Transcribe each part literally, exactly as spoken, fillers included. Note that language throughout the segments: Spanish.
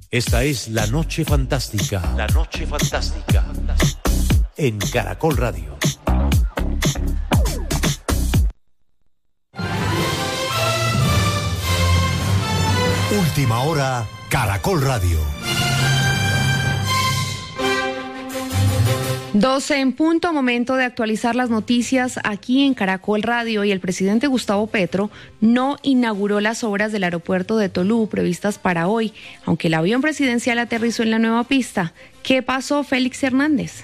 Esta es La Noche Fantástica. La Noche Fantástica. En Caracol Radio. Última hora, Caracol Radio. doce en punto, momento de actualizar las noticias aquí en Caracol Radio. Y el presidente Gustavo Petro no inauguró las obras del aeropuerto de Tolú previstas para hoy, aunque el avión presidencial aterrizó en la nueva pista. ¿Qué pasó, Félix Hernández?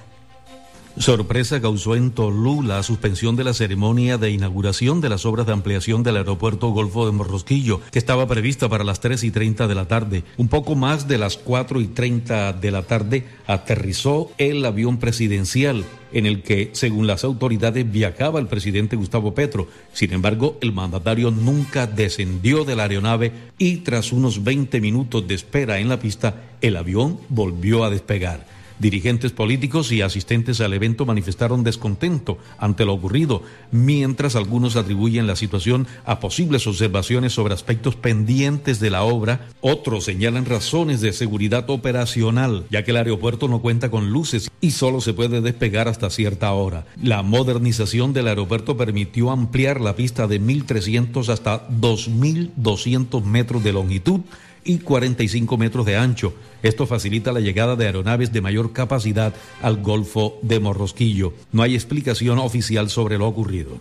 Sorpresa causó en Tolú la suspensión de la ceremonia de inauguración de las obras de ampliación del aeropuerto Golfo de Morrosquillo, que estaba prevista para las tres y treinta de la tarde. Un poco más de las cuatro y treinta de la tarde aterrizó el avión presidencial, en el que, según las autoridades, viajaba el presidente Gustavo Petro. Sin embargo, el mandatario nunca descendió de la aeronave y tras unos veinte minutos de espera en la pista, el avión volvió a despegar. Dirigentes políticos y asistentes al evento manifestaron descontento ante lo ocurrido, mientras algunos atribuyen la situación a posibles observaciones sobre aspectos pendientes de la obra. Otros señalan razones de seguridad operacional, ya que el aeropuerto no cuenta con luces y solo se puede despegar hasta cierta hora. La modernización del aeropuerto permitió ampliar la pista de mil trescientos hasta dos mil doscientos metros de longitud y cuarenta y cinco metros de ancho. Esto facilita la llegada de aeronaves de mayor capacidad al Golfo de Morrosquillo. No hay explicación oficial sobre lo ocurrido.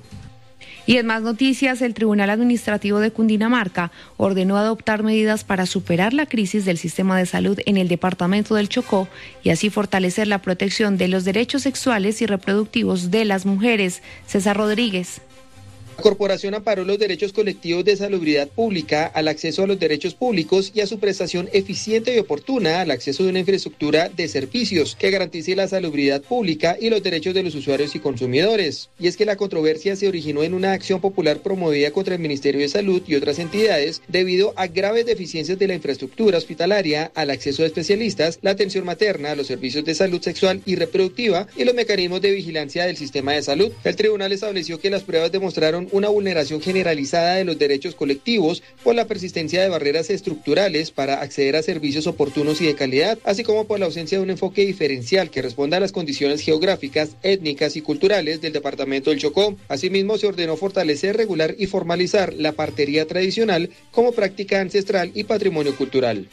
Y en más noticias, el Tribunal Administrativo de Cundinamarca ordenó adoptar medidas para superar la crisis del sistema de salud en el departamento del Chocó y así fortalecer la protección de los derechos sexuales y reproductivos de las mujeres. César Rodríguez. La corporación amparó los derechos colectivos de salubridad pública al acceso a los derechos públicos y a su prestación eficiente y oportuna al acceso de una infraestructura de servicios que garantice la salubridad pública y los derechos de los usuarios y consumidores. Y es que la controversia se originó en una acción popular promovida contra el Ministerio de Salud y otras entidades debido a graves deficiencias de la infraestructura hospitalaria, al acceso de especialistas, la atención materna, los servicios de salud sexual y reproductiva y los mecanismos de vigilancia del sistema de salud. El tribunal estableció que las pruebas demostraron una vulneración generalizada de los derechos colectivos por la persistencia de barreras estructurales para acceder a servicios oportunos y de calidad, así como por la ausencia de un enfoque diferencial que responda a las condiciones geográficas, étnicas y culturales del departamento del Chocó. Asimismo, se ordenó fortalecer, regular y formalizar la partería tradicional como práctica ancestral y patrimonio cultural.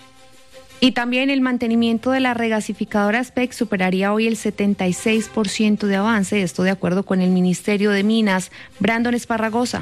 Y también el mantenimiento de la regasificadora S P E C superaría hoy el setenta y seis por ciento de avance, esto de acuerdo con el Ministerio de Minas. Brandon Esparragosa.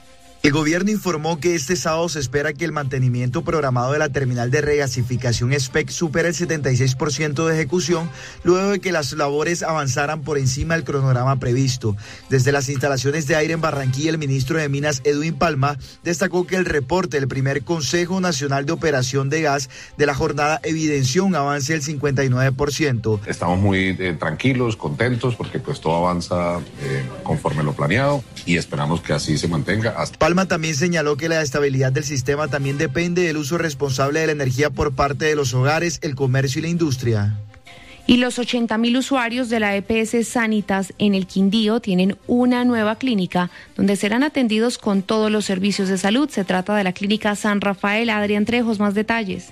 El gobierno informó que este sábado se espera que el mantenimiento programado de la terminal de regasificación S P E C supere el setenta y seis por ciento de ejecución, luego de que las labores avanzaran por encima del cronograma previsto. Desde las instalaciones de aire en Barranquilla, el ministro de Minas, Edwin Palma, destacó que el reporte del primer Consejo Nacional de Operación de Gas de la jornada evidenció un avance del cincuenta y nueve por ciento. Estamos muy eh, tranquilos, contentos, porque pues todo avanza eh, conforme lo planeado y esperamos que así se mantenga hasta... Palma también señaló que la estabilidad del sistema también depende del uso responsable de la energía por parte de los hogares, el comercio y la industria. Y los ochenta mil usuarios de la E P S Sanitas en el Quindío tienen una nueva clínica donde serán atendidos con todos los servicios de salud. Se trata de la clínica San Rafael. Adrián Trejos, más detalles.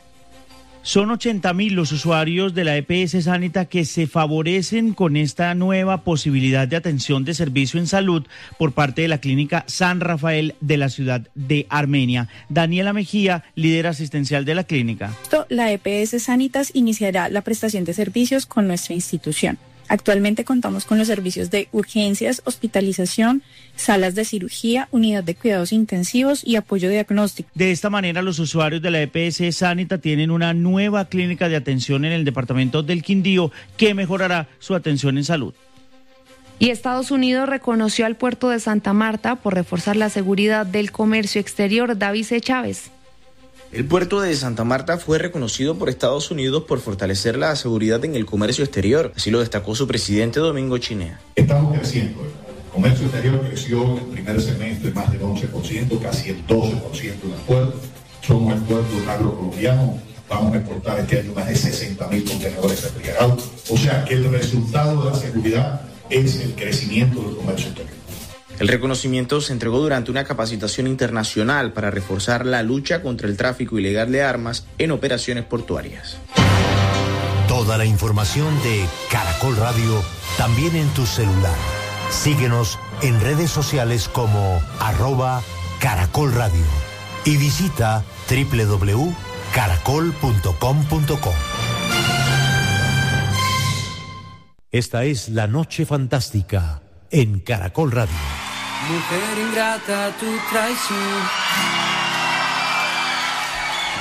Son ochenta mil los usuarios de la E P S Sanita que se favorecen con esta nueva posibilidad de atención de servicio en salud por parte de la clínica San Rafael de la ciudad de Armenia. Daniela Mejía, líder asistencial de la clínica. La E P S Sanitas iniciará la prestación de servicios con nuestra institución. Actualmente contamos con los servicios de urgencias, hospitalización, salas de cirugía, unidad de cuidados intensivos y apoyo diagnóstico. De esta manera, los usuarios de la E P S Sanita tienen una nueva clínica de atención en el departamento del Quindío que mejorará su atención en salud. Y Estados Unidos reconoció al puerto de Santa Marta por reforzar la seguridad del comercio exterior. David C. Chávez. El puerto de Santa Marta fue reconocido por Estados Unidos por fortalecer la seguridad en el comercio exterior. Así lo destacó su presidente Domingo Chinea. Estamos creciendo. El comercio exterior creció en el primer semestre más del once por ciento, casi el doce por ciento en el puerto. Somos el puerto agrocolombiano. Vamos a exportar este año más de sesenta mil contenedores refrigerados. O sea que el resultado de la seguridad es el crecimiento del comercio exterior. El reconocimiento se entregó durante una capacitación internacional para reforzar la lucha contra el tráfico ilegal de armas en operaciones portuarias. Toda la información de Caracol Radio también en tu celular. Síguenos en redes sociales como arroba Caracol Radio y visita doble u doble u doble u punto caracol punto com punto co. Esta es La Noche Fantástica en Caracol Radio. Mujer ingrata, tu traición